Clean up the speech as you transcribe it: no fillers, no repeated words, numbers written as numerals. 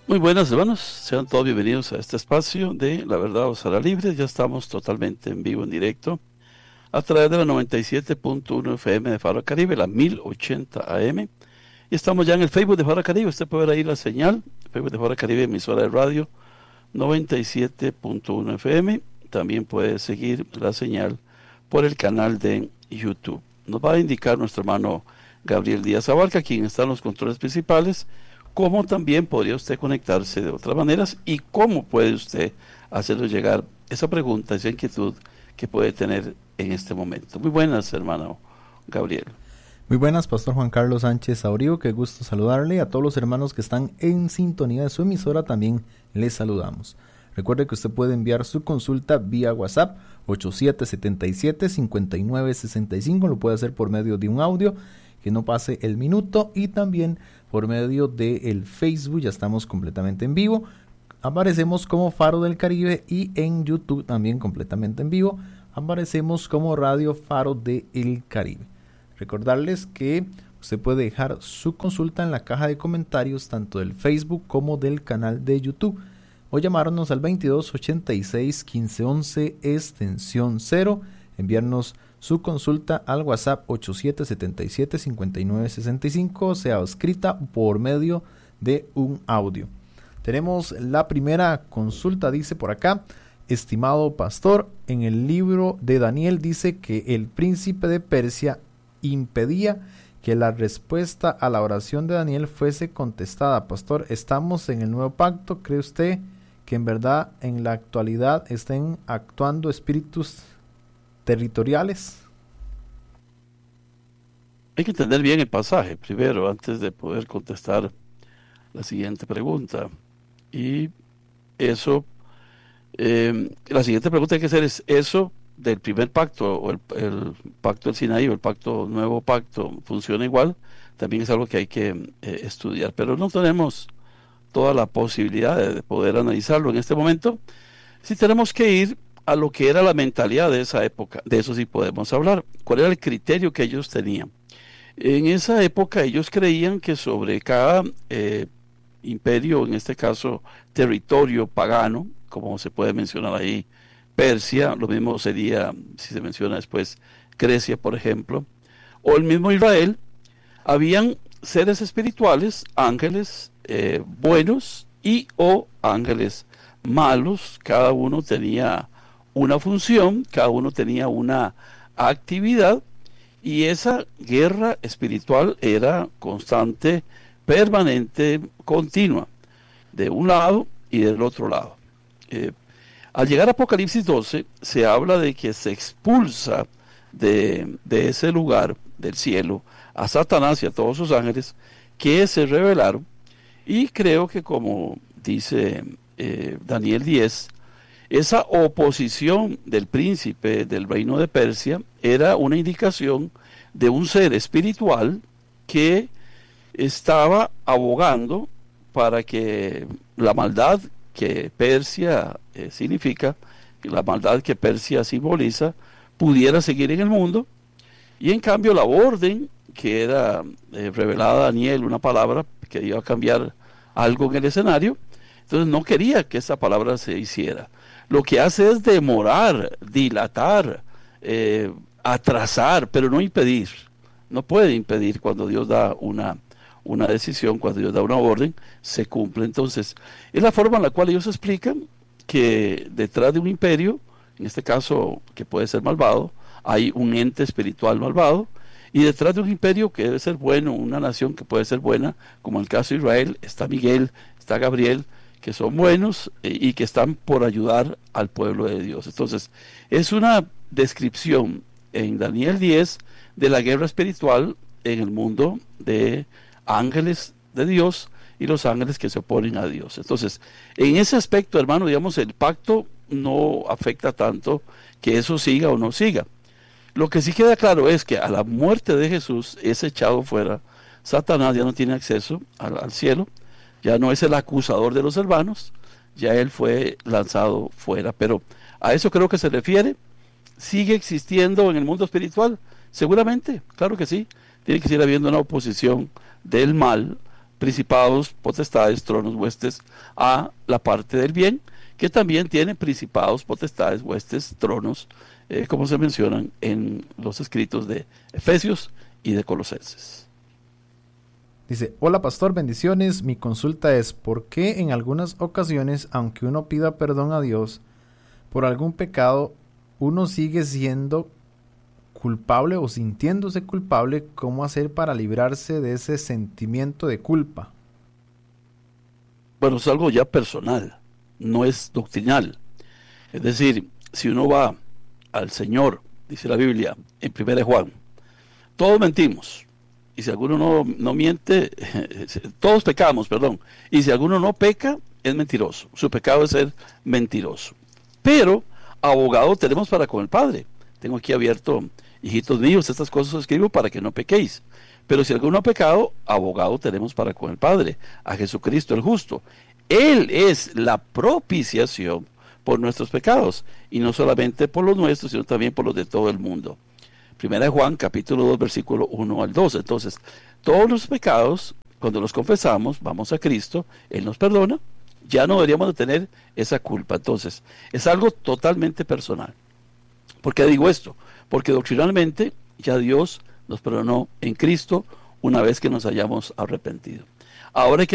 Muy buenas, hermanos, sean todos bienvenidos a este espacio de La Verdad os hará libre. Ya estamos totalmente en vivo, en directo, a través de la 97.1 FM de Faro Caribe, la 1080 AM. Y estamos ya en el Facebook de Faro Caribe. Usted puede ver ahí la señal, Facebook de Faro Caribe, emisora de radio 97.1 FM. También puede seguir la señal por el canal de YouTube. Nos va a indicar nuestro hermano Gabriel Díaz Abarca, quien está en los controles principales, cómo también podría usted conectarse de otras maneras y cómo puede usted hacerle llegar esa pregunta, esa inquietud que puede tener en este momento. Muy buenas, hermano Gabriel. Muy buenas, Pastor Juan Carlos Sánchez Aurío, qué gusto saludarle. A todos los hermanos que están en sintonía de su emisora también les saludamos. Recuerde que usted puede enviar su consulta vía WhatsApp 8777-5965, lo puede hacer por medio de un audio que no pase el minuto y también por medio del Facebook. Ya estamos completamente en vivo, aparecemos como Faro del Caribe, y en YouTube también completamente en vivo aparecemos como Radio Faro del Caribe. Recordarles que usted puede dejar su consulta en la caja de comentarios tanto del Facebook como del canal de YouTube, o llamarnos al 2286-1511 extensión 0, enviarnos su consulta al WhatsApp 8777-5965, sea escrita por medio de un audio. Tenemos la primera consulta, dice por acá: estimado pastor, en el libro de Daniel dice que el príncipe de Persia impedía que la respuesta a la oración de Daniel fuese contestada. Pastor, ¿estamos en el nuevo pacto? ¿Cree usted que en verdad en la actualidad estén actuando espíritus territoriales? Hay que entender bien el pasaje primero antes de poder contestar la siguiente pregunta. Y eso, la siguiente pregunta hay que hacer es: ¿eso del primer pacto o el pacto del Sinaí o el nuevo pacto funciona igual? También es algo que hay que estudiar, pero no tenemos toda la posibilidad de poder analizarlo en este momento. Sí tenemos que ir a lo que era la mentalidad de esa época, de eso sí podemos hablar. ¿Cuál era el criterio que ellos tenían? En esa época ellos creían que sobre cada imperio, en este caso territorio pagano, como se puede mencionar ahí, Persia, lo mismo sería si se menciona después Grecia, por ejemplo, o el mismo Israel, habían seres espirituales, ángeles buenos y o ángeles malos. Cada uno tenía una función, cada uno tenía una actividad, y esa guerra espiritual era constante, permanente, continua, de un lado y del otro lado. Al llegar a Apocalipsis 12, se habla de que se expulsa de ese lugar, del cielo, a Satanás y a todos sus ángeles que se rebelaron. Y creo que, como dice Daniel 10, esa oposición del príncipe del reino de Persia era una indicación de un ser espiritual que estaba abogando para que la maldad que Persia significa, la maldad que Persia simboliza, pudiera seguir en el mundo. Y en cambio la orden que era revelada a Daniel, una palabra que iba a cambiar algo en el escenario, entonces no quería que esa palabra se hiciera. Lo que hace es demorar, dilatar, atrasar, pero no impedir. No puede impedir. Cuando Dios da una decisión, cuando Dios da una orden, se cumple. Entonces, es la forma en la cual ellos explican que detrás de un imperio, en este caso que puede ser malvado, hay un ente espiritual malvado, y detrás de un imperio que debe ser bueno, una nación que puede ser buena, como en el caso de Israel, está Miguel, está Gabriel, que son buenos y que están por ayudar al pueblo de Dios. Entonces, es una descripción en Daniel 10 de la guerra espiritual en el mundo de ángeles de Dios y los ángeles que se oponen a Dios. Entonces, en ese aspecto, hermano, digamos, el pacto no afecta tanto que eso siga o no siga. Lo que sí queda claro es que a la muerte de Jesús es echado fuera. Satanás ya no tiene acceso al cielo, ya no es el acusador de los hermanos, ya él fue lanzado fuera. Pero a eso creo que se refiere. ¿Sigue existiendo en el mundo espiritual? Seguramente, claro que sí. Tiene que seguir habiendo una oposición del mal principados, potestades, tronos, huestes, a la parte del bien, que también tiene principados, potestades, huestes, tronos, como se mencionan en los escritos de Efesios y de Colosenses. Dice, hola pastor, bendiciones. Mi consulta es, ¿por qué en algunas ocasiones, aunque uno pida perdón a Dios por algún pecado, uno sigue siendo culpable o sintiéndose culpable? ¿Cómo hacer para librarse de ese sentimiento de culpa? Bueno, es algo ya personal, no es doctrinal. Es decir, si uno va al Señor, dice la Biblia en 1 de Juan, todos mentimos. Y si alguno no miente, todos pecamos, perdón. Y si alguno no peca, es mentiroso. Su pecado es ser mentiroso. Pero abogado tenemos para con el Padre. Tengo aquí abierto, hijitos míos, estas cosas os escribo para que no pequéis. Pero si alguno ha pecado, abogado tenemos para con el Padre, a Jesucristo el justo. Él es la propiciación por nuestros pecados, y no solamente por los nuestros, sino también por los de todo el mundo. Primera de Juan, capítulo 2, versículo 1 al 2. Entonces, todos los pecados, cuando los confesamos, vamos a Cristo, Él nos perdona, ya no deberíamos de tener esa culpa. Entonces, es algo totalmente personal. ¿Por qué digo esto? Porque doctrinalmente ya Dios nos perdonó en Cristo una vez que nos hayamos arrepentido. Ahora hay que